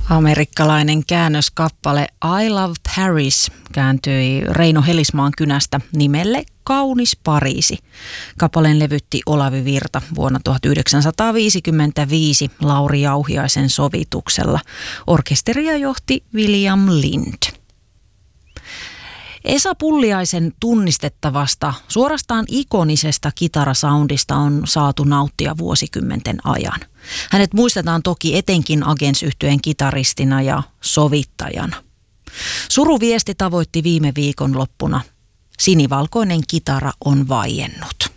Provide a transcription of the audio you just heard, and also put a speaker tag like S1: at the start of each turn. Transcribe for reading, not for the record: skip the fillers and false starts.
S1: Amerikkalainen käännöskappale I Love Paris kääntyi Reino Helismaan kynästä nimelle Kaunis Pariisi. Kappaleen levytti Olavi Virta vuonna 1955 Lauri Jauhiaisen sovituksella. Orkesteria johti William Lind. Esa Pulliaisen tunnistettavasta, suorastaan ikonisesta kitarasoundista on saatu nauttia vuosikymmenten ajan. Hänet muistetaan toki etenkin Agents-yhtyeen kitaristina ja sovittajana. Suruviesti tavoitti viime viikonloppuna. Sinivalkoinen kitara on vaiennut.